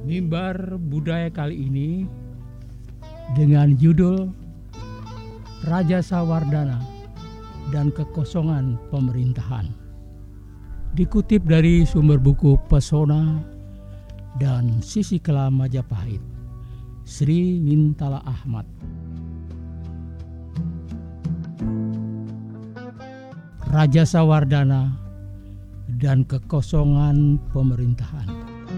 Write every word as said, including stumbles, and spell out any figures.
Mimbar budaya kali ini dengan judul Raja Sawardana dan Kekosongan Pemerintahan. Dikutip dari sumber buku Pesona dan Sisikela Majapahit, Sri Wintala Ahmad. Raja Sawardana dan Kekosongan Pemerintahan.